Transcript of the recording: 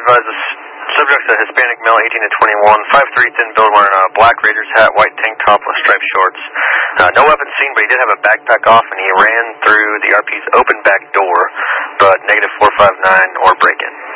advised the subject's a Hispanic male, 18 to 21, 5'3", thin build, wearing a black Raiders hat, white tank top with striped shorts. No weapons seen, but he did have a backpack off, and he ran through the RP's open back door, but -459 or break-in.